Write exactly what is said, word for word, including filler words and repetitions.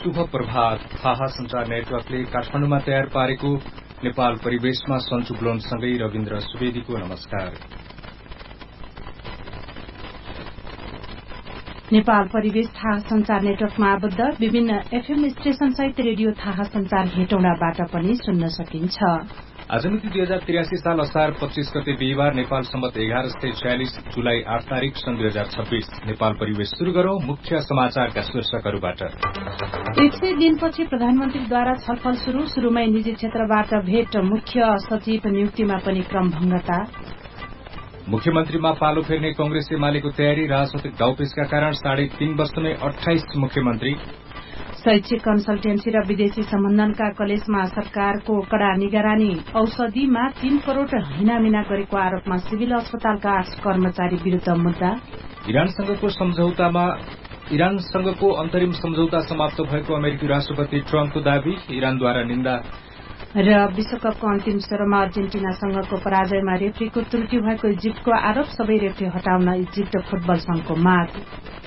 शुभ प्रभात। थाहा संचार नेटवर्कले काठमाडौँमा तयार पारेको नेपाल परिवेशमा सन्चु ब्लोनसँगै रविन्द्र सुवेदीको नमस्कार। नेपाल परिवेश थाहा संचार नेटवर्कमा आबद्ध विभिन्न एफएम स्टेशन सहित रेडियो थाहा संचार हेटौडाबाट पनि सुन्न सकिन्छ। आज मिति दुई हजार त्रियासी साल असार पच्चीस गते बिहिबार नेपाल सम्मत एघार सय छयालिस जुलाई आठ तारीक सन् दुई हजार छब्बीस। नेपाल परिवेश शुरू गरौं मुख्य समाचारका शीर्षकहरूबाट। एक सय दिनपछि प्रधानमन्त्रीद्वारा छलफल शुरू शुरूमै निजी क्षेत्रबाट भेट मुख्य सचिव नियुक्तिमा पनि क्रमभंगता। मुख्यमन्त्रीमा पालो फेर्ने कंग्रेस एमालेको तयारी राजनैतिक दाउपेचका कारण साढे तीन वर्षमै अठाइस मुख्यमन्त्री। शैक्षिक कन्सल्टेन्सी र विदेशी सम्बन्धनका कलेजमा सरकारको कड़ा निगरानी। औषधिमा तीन करोड़ हिनामिना गरेको आरोपमा सिभिल अस्पतालका आठ कर्मचारी विरूद्ध मुद्दा। इरानसँगको सम्झौतामा इरानसँगको अन्तरिम सम्झौता समाप्त भएको अमेरिकी राष्ट्रपति ट्रम्पको दावी, इरानद्वारा निन्दा। र विश्वकपको अन्तिम स्तरमा अर्जेन्टिनासँगको पराजयमा रेफ्रीको त्रुटि भएको इजिप्टको आरोप, सबै रेफ्री हटाउन इजिप्ट फुटबल संघको माग।